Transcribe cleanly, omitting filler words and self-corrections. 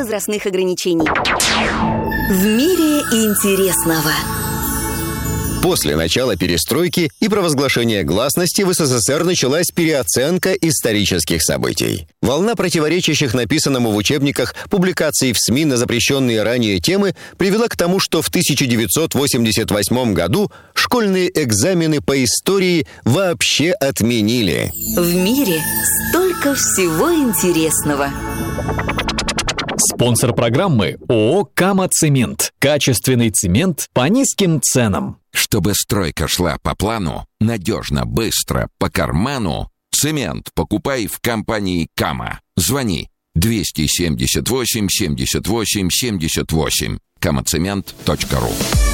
возрастных ограничений. В мире интересного. После начала перестройки и провозглашения гласности в СССР началась переоценка исторических событий. Волна противоречащих написанному в учебниках публикаций в СМИ на запрещенные ранее темы привела к тому, что в 1988 году школьные экзамены по истории вообще отменили. В мире столько всего интересного. Спонсор программы ООО «Кама-Цемент». Качественный цемент по низким ценам. Чтобы стройка шла по плану, надежно, быстро, по карману, цемент покупай в компании «Кама». Звони 278 78 78. kamacement.ru.